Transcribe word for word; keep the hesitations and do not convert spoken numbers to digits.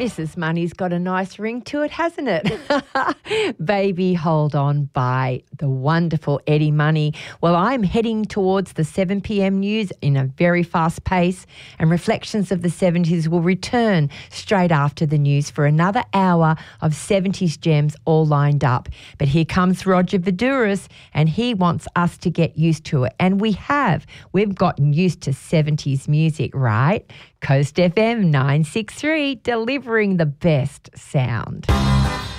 Missus Money's got a nice ring to it, hasn't it? Baby, Hold On by the wonderful Eddie Money. Well, I'm heading towards the seven p.m. news in a very fast pace, and Reflections of the seventies will return straight after the news for another hour of seventies gems all lined up. But here comes Roger Voudouris, and he wants us to get used to it. And we have. We've gotten used to seventies music, right? Coast F M nine six three, delivering the best sound.